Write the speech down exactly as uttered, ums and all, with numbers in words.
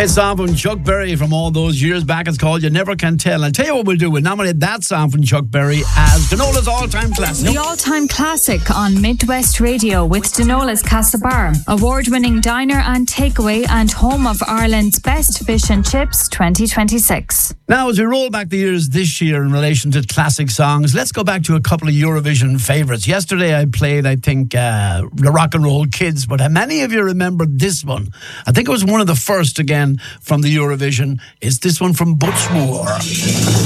Great song from Chuck Berry from all those years back. It's called You Never Can Tell. I'll tell you what we'll do. We'll nominate that song from Chuck Berry as Denola's all-time classic. The all-time classic on Midwest Radio with Denola's Castlebar. Award-winning diner and takeaway and home of Ireland's best fish and chips twenty twenty-six. Now, as we roll back the years this year in relation to classic songs, let's go back to a couple of Eurovision favourites. Yesterday I played, I think, uh, the Rock and Roll Kids, but how many of you remember this one? I think it was one of the first again from the Eurovision. It's this one from Butch Moore.